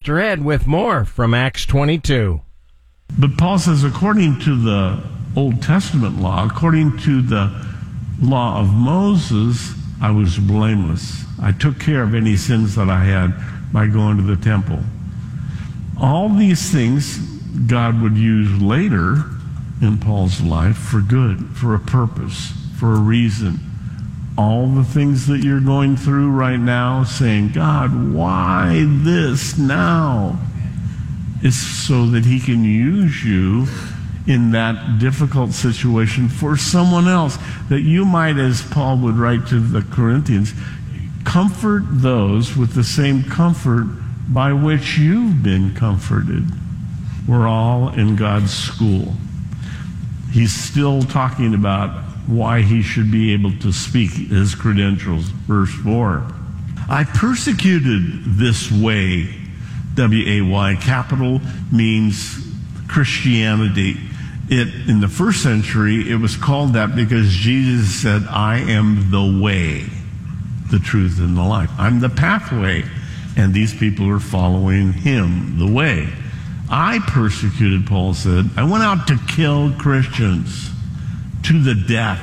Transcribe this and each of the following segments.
Pastor Ed with more from Acts 22. But Paul says, according to the Old Testament law, according to the law of Moses, I was blameless. I took care of any sins that I had by going to the temple. All these things God would use later in Paul's life for good, for a purpose, for a reason. All the things that you're going through right now, saying, God, why this now? Is so that he can use you in that difficult situation for someone else, that you might, as Paul would write to the Corinthians, comfort those with the same comfort by which you've been comforted. We're all in God's school. He's still talking about why he should be able to speak, his credentials. Verse 4. I persecuted this way. W-A-Y, capital means Christianity. In the first century, it was called that because Jesus said, I am the way, the truth, and the life. I'm the pathway. And these people are following him, the way. I persecuted, Paul said. I went out to kill Christians to the death.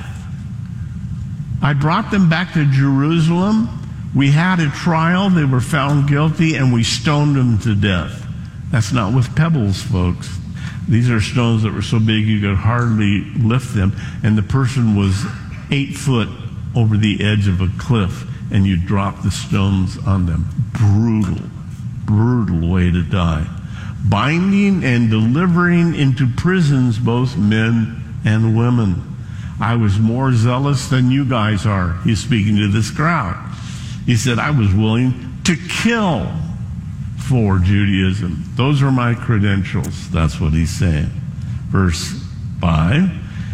I brought them back to Jerusalem. We had a trial. They were found guilty, and we stoned them to death. That's not with pebbles, folks. These are stones that were so big you could hardly lift them. And the person was 8 foot over the edge of a cliff, and you drop the stones on them. Brutal, brutal way to die. Binding and delivering into prisons both men and women. I was more zealous than you guys are. He's speaking to this crowd. He said, I was willing to kill for Judaism. Those are my credentials. That's what he's saying. Verse 5.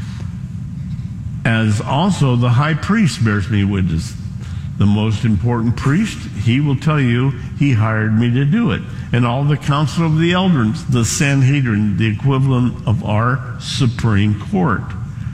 As also the high priest bears me witness. The most important priest, he will tell you, he hired me to do it. And all the council of the elders, the Sanhedrin, the equivalent of our Supreme Court,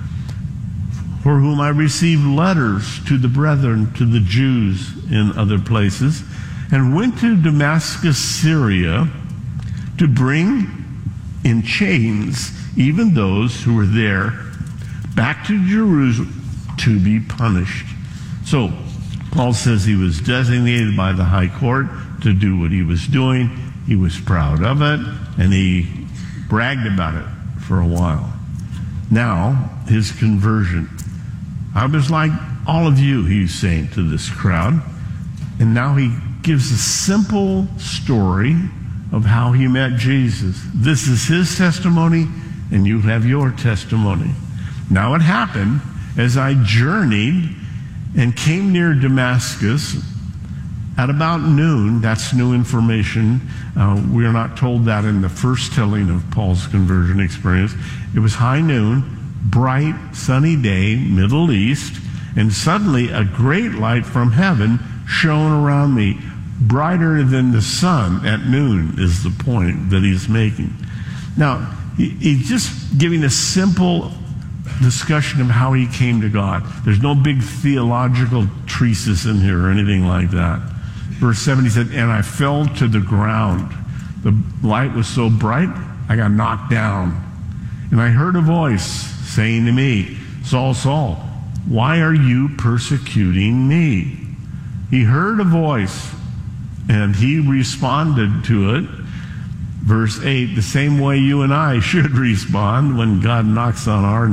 for whom I received letters to the brethren, to the Jews in other places, and went to Damascus, Syria, to bring in chains even those who were there back to Jerusalem to be punished. So, Paul says he was designated by the high court to do what he was doing. He was proud of it, and he bragged about it for a while. Now, his conversion. I was like all of you, he's saying to this crowd. And now he gives a simple story of how he met Jesus. This is his testimony, and you have your testimony. Now it happened as I journeyed and came near Damascus at about noon. That's new information. We are not told that in the first telling of Paul's conversion experience. It was high noon, bright, sunny day, Middle East, and suddenly a great light from heaven shone around me, brighter than the sun at noon is the point that he's making. Now, he's just giving a simple discussion of how he came to God. There's no big theological treatise in here or anything like that. Verse 7, he said, and I fell to the ground. The light was so bright, I got knocked down. And I heard a voice saying to me, Saul, Saul, why are you persecuting me? He heard a voice, and he responded to it. Verse 8, the same way you and I should respond when God knocks on our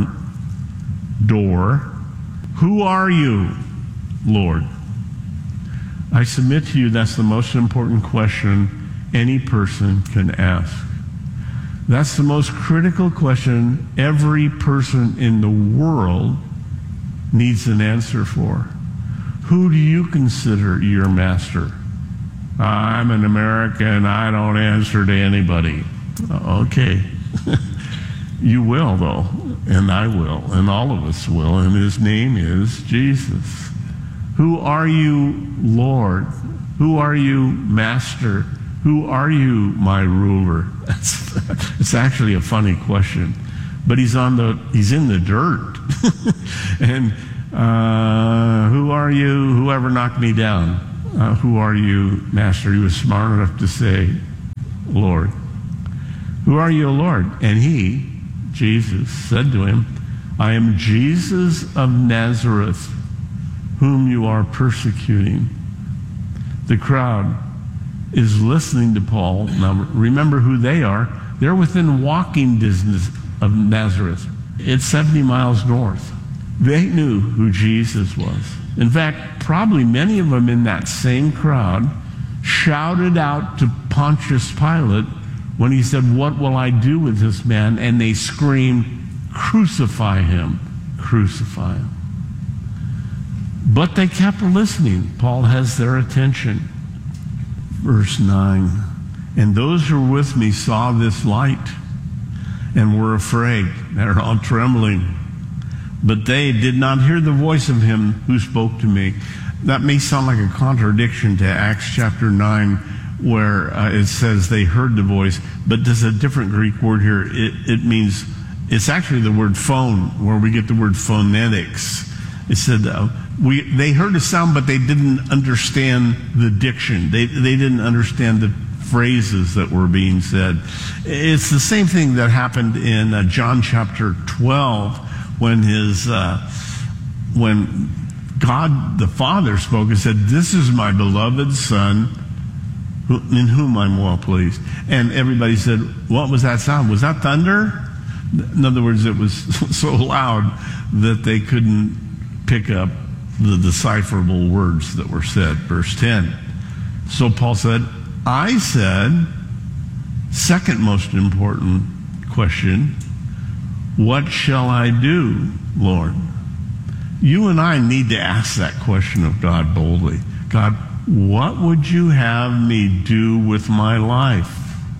door. Who are you, Lord? I submit to you that's the most important question any person can ask. That's the most critical question every person in the world needs an answer for. Who do you consider your master? I'm an American. I don't answer to anybody. Okay. You will, though, and I will, and all of us will, and his name is Jesus. Who are you, Lord? Who are you, Master? Who are you, my ruler? It's actually a funny question, but he's in the dirt. And who are you, whoever knocked me down? Who are you, Master? He was smart enough to say, Lord? Who are you, Lord? And he, Jesus, said to him, I am Jesus of Nazareth, whom you are persecuting. The crowd is listening to Paul. Now, remember who they are. They're within walking distance of Nazareth. It's 70 miles north. They knew who Jesus was. In fact, probably many of them in that same crowd shouted out to Pontius Pilate when he said, what will I do with this man? And they screamed, crucify him, crucify him. But they kept listening. Paul has their attention. Verse 9, and those who were with me saw this light and were afraid. They're all trembling. But they did not hear the voice of him who spoke to me. That may sound like a contradiction to Acts chapter 9, where it says they heard the voice, but there's a different Greek word here. It means, it's actually the word phone, where we get the word phonetics. It said they heard a sound, but they didn't understand the diction. They didn't understand the phrases that were being said. It's the same thing that happened in John chapter 12 when when God the Father spoke and said, "This is my beloved Son, in whom I'm well pleased." And everybody said, "What was that sound? Was that thunder?" In other words, it was so loud that they couldn't pick up the decipherable words that were said. Verse 10. So Paul said, I said, second most important question, what shall I do, Lord? You and I need to ask that question of God boldly. God, what would you have me do with my life?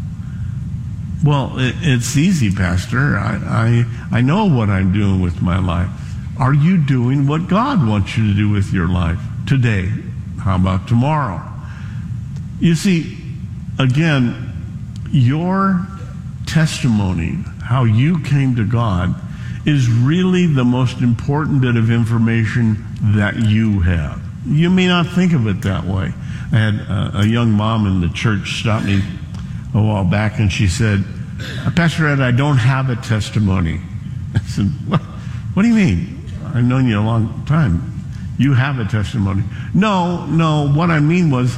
Well, it's easy, Pastor. I know what I'm doing with my life. Are you doing what God wants you to do with your life today? How about tomorrow? You see, again, your testimony, how you came to God, is really the most important bit of information that you have. You may not think of it that way. I had a young mom in the church stop me a while back, and she said, Pastor Ed, I don't have a testimony. I said, what do you mean? I've known you a long time. You have a testimony. No, what I mean was,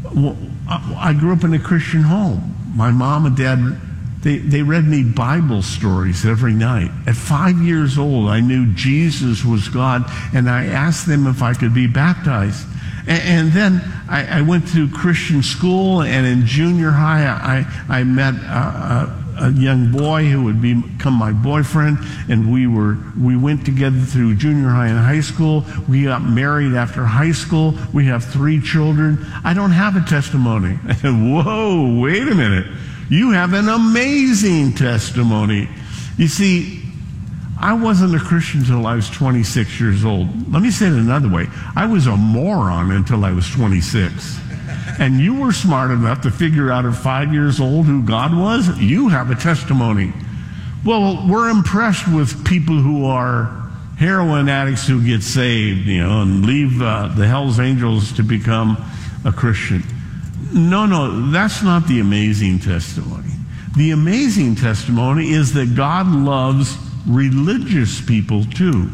I grew up in a Christian home. My mom and dad, they read me Bible stories every night. At 5 years old, I knew Jesus was God, and I asked them if I could be baptized. And then I went to Christian school, and in junior high, I met a young boy who would become my boyfriend, and we went together through junior high and high school. We got married after high school. We have 3 children. I don't have a testimony. I said, whoa, wait a minute. You have an amazing testimony. You see, I wasn't a Christian until I was 26 years old. Let me say it another way. I was a moron until I was 26. And you were smart enough to figure out at 5 years old who God was. You have a testimony. Well, we're impressed with people who are heroin addicts who get saved, and leave the Hells Angels to become a Christian. No, that's not the amazing testimony. The amazing testimony is that God loves religious people too.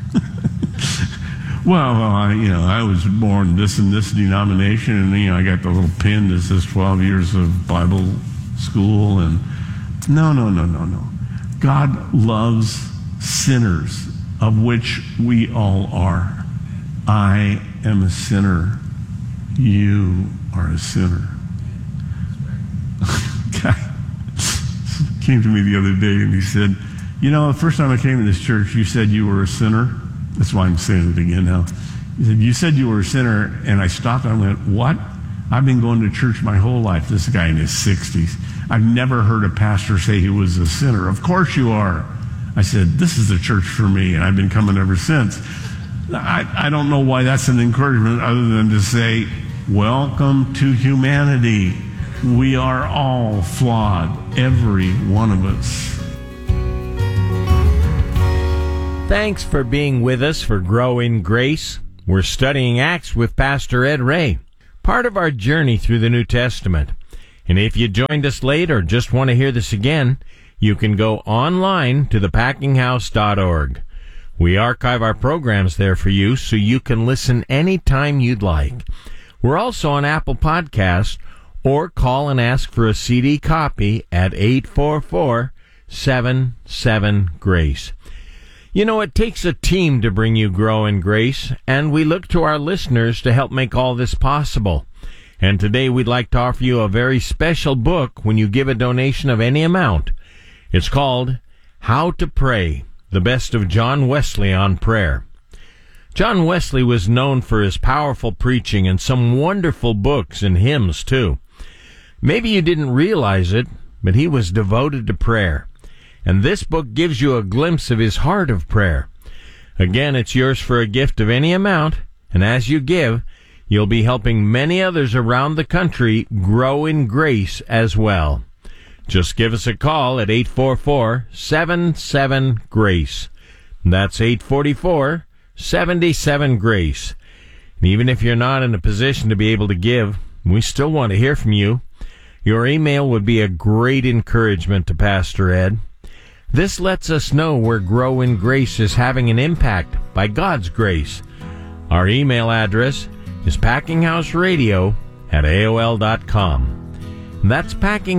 Well, I was born this and this denomination, and I got the little pin that says 12 years of Bible school, and no. God loves sinners, of which we all are. I am a sinner. You are a sinner. A guy came to me the other day and he said, the first time I came to this church, you said you were a sinner. That's why I'm saying it again now. He said, you said you were a sinner, and I stopped and I went, what? I've been going to church my whole life. This guy in his 60s. I've never heard a pastor say he was a sinner. Of course you are. I said, this is the church for me, and I've been coming ever since. I don't know why that's an encouragement other than to say, welcome to humanity. We are all flawed, every one of us. Thanks for being with us for Grow in Grace. We're studying Acts with Pastor Ed Ray, part of our journey through the New Testament. And if you joined us late or just want to hear this again, you can go online to thepackinghouse.org. We archive our programs there for you so you can listen anytime you'd like. We're also on Apple Podcasts, or call and ask for a CD copy at 844-77-GRACE. You know, it takes a team to bring you Grow in Grace, and we look to our listeners to help make all this possible. And today we'd like to offer you a very special book when you give a donation of any amount. It's called How to Pray, the Best of John Wesley on Prayer. John Wesley was known for his powerful preaching and some wonderful books and hymns, too. Maybe you didn't realize it, but he was devoted to prayer. And this book gives you a glimpse of his heart of prayer. Again, it's yours for a gift of any amount, and as you give, you'll be helping many others around the country grow in grace as well. Just give us a call at 844-77-GRACE. That's 844-77-GRACE. And even if you're not in a position to be able to give, we still want to hear from you. Your email would be a great encouragement to Pastor Ed. This lets us know where Grow in Grace is having an impact by God's grace. Our email address is packinghouseradio@aol.com. That's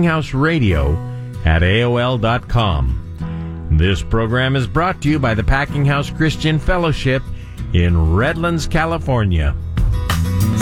packinghouseradio@aol.com. This program is brought to you by the Packing House Christian Fellowship in Redlands, California.